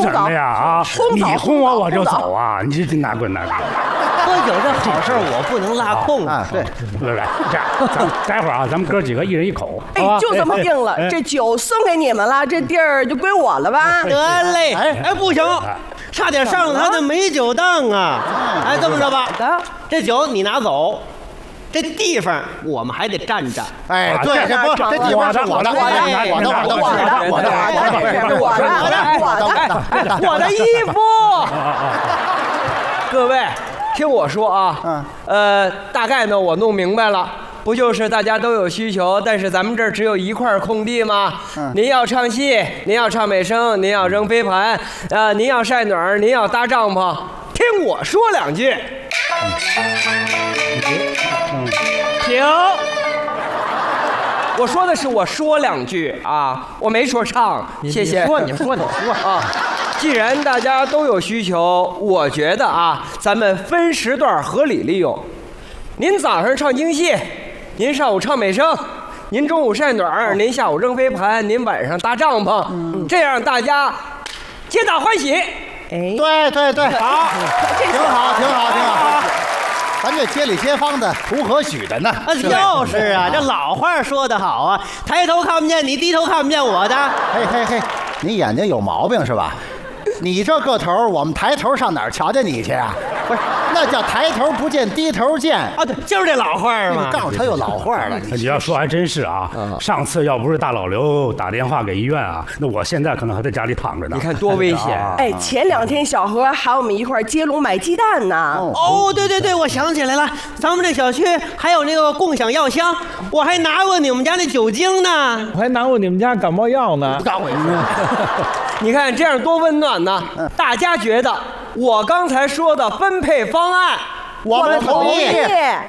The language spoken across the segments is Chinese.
什么呀？啊，你轰我我就走啊！你这哪滚哪滚！ 喝酒这好事我不能落空啊！ 对，来，这样，咱待会儿啊，咱们哥几个一人一口。 哎，就这么定了，这酒送给你们了，这地儿就归我了吧？ 得嘞，哎，不行，差点上了他的美酒当啊！哎，这么着吧，这酒你拿走。这地方我们还得站着， 哎，对，这地方是我的， 我的衣服。各位，听我说啊，大概呢我弄明白了，不就是大家都有需求，但是咱们这儿只有一块空地吗？您要唱戏，您要唱美声，您要扔飞盘，您要晒暖，您要搭帐篷，听我说两句。停！我说的是我说两句啊，我没说唱，谢谢。 你说啊！既然大家都有需求，我觉得啊，咱们分时段合理利用。您早上唱京戏，您上午唱美声，您中午晒暖，您下午扔飞盘，您晚上搭帐篷，这样大家皆大欢喜。 哎，对，好，挺好。咱这街里街坊的图何许的呢？ 就是啊，这老话说得好啊，抬头看不见你，低头看不见我的。 嘿，你眼睛有毛病是吧？你这个头，我们抬头上哪儿瞧见你去啊？不是，那叫抬头不见低头见啊！对，就是这老话嘛。 告诉他有老话了。 你要说还真是啊，上次要不是大老刘打电话给医院啊，那我现在可能还在家里躺着呢。 你看多危险！ 哎，前2天小何喊我们一块接龙买鸡蛋呢。 哦，对，我想起来了，咱们这小区还有那个共享药箱，我还拿过你们家那酒精呢， 我还拿过你们家感冒药呢。 告诉你， 你看这样多温暖呢！大家觉得我刚才说的分配方案， 我们同意。 哎，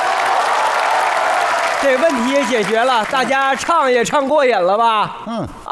这问题也解决了，大家唱也唱过瘾了吧？